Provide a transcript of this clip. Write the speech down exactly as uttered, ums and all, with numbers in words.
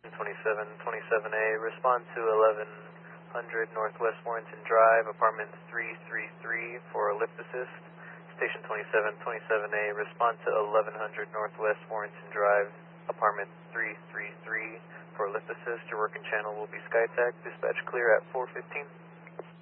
twenty-seven twenty-seven A, respond to eleven hundred Northwest Warrington Drive, apartment three three three for a lift assist. Station twenty-seven twenty-seven A, respond to eleven hundred Northwest Warrington Drive, apartment three three three for a lift assist. Your working channel will be SkyTac. Dispatch clear at four fifteen.